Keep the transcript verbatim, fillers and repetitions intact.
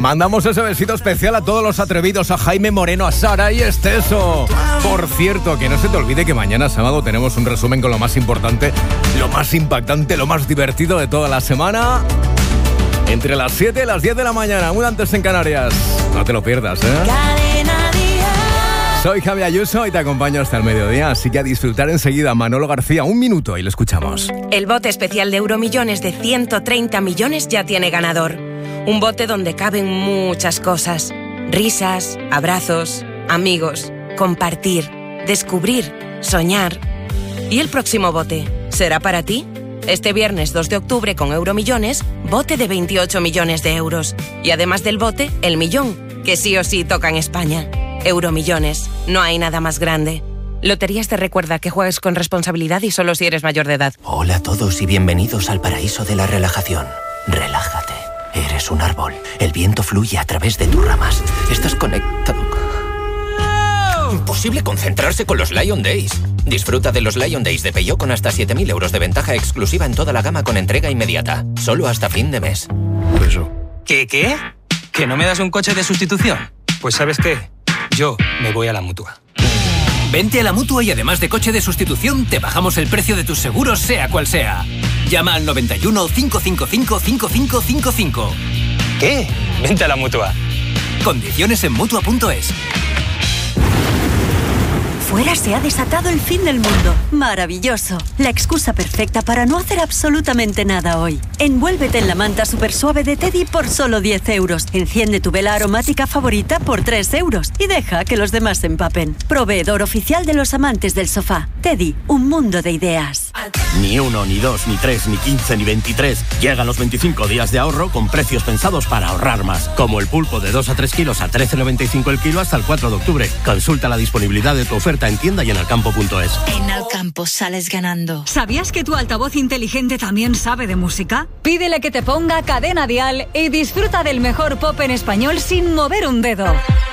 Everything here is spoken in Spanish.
Mandamos ese besito especial a todos los atrevidos, a Jaime Moreno, a Sara y Esteso. Por cierto, que no se te olvide que mañana sábado tenemos un resumen con lo más importante, lo más impactante, lo más divertido de toda la semana. Entre las siete y las diez de la mañana, muy antes en Canarias. No te lo pierdas, ¿eh? Soy Javi Ayuso y te acompaño hasta el mediodía, así que a disfrutar enseguida. Manolo García, un minuto y lo escuchamos. El bote especial de Euromillones de ciento treinta millones ya tiene ganador. Un bote donde caben muchas cosas. Risas, abrazos, amigos, compartir, descubrir, soñar. ¿Y el próximo bote? ¿Será para ti? Este viernes dos de octubre con Euromillones, bote de veintiocho millones de euros. Y además del bote, el millón, que sí o sí toca en España. Euromillones, no hay nada más grande. Loterías te recuerda que juegues con responsabilidad y solo si eres mayor de edad. Hola a todos y bienvenidos al paraíso de la relajación. Relájate, eres un árbol. El viento fluye a través de tus ramas. Estás conectado. Imposible concentrarse con los Lion Days. Disfruta de los Lion Days de Peugeot con hasta siete mil euros de ventaja exclusiva en toda la gama con entrega inmediata. Solo hasta fin de mes. Eso. ¿Qué, qué? ¿Que no me das un coche de sustitución? Pues ¿sabes qué? Yo me voy a la Mutua. Vente a la Mutua y además de coche de sustitución, te bajamos el precio de tus seguros, sea cual sea. Llama al noventa y uno, cinco cinco cinco, cinco cinco cinco cinco. ¿Qué? Vente a la Mutua. Condiciones en Mutua punto es. Fuera se ha desatado el fin del mundo. Maravilloso. La excusa perfecta para no hacer absolutamente nada hoy. Envuélvete en la manta super suave de Teddy por solo diez euros. Enciende tu vela aromática favorita por tres euros. Y deja que los demás se empapen. Proveedor oficial de los amantes del sofá. Teddy, un mundo de ideas. Ni uno, ni dos, ni tres, ni quince, ni veintitrés. Llegan los veinticinco días de ahorro con precios pensados para ahorrar más. Como el pulpo de dos a tres kilos a trece noventa y cinco el kilo hasta el cuatro de octubre. Consulta la disponibilidad de tu oferta en tienda y en alcampo punto es. En Alcampo sales ganando. ¿Sabías que tu altavoz inteligente también sabe de música? Pídele que te ponga Cadena Dial y disfruta del mejor pop en español sin mover un dedo.